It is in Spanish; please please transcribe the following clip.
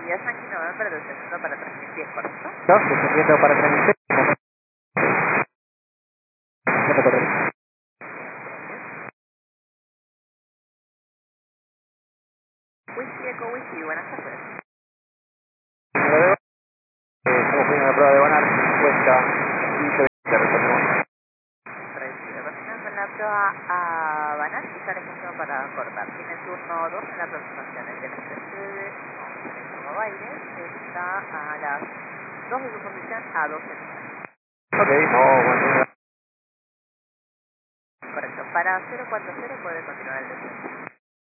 Villa Yankee November descendiendo para 3010, ¿correcto? No, descendiendo para 36. Whisky Eco Whisky, buenas tardes. Estamos poniendo la prueba de Banar, cuesta 15 de retorno. Recibe, continuando en la prueba a Banal y sale función para cortar. Tiene turno 2 en la aproximación. El que les precede, como baile, está a las 2 de su posición a 12 minutos. Ok, no, bueno. Correcto. Para 040 puede continuar el descenso.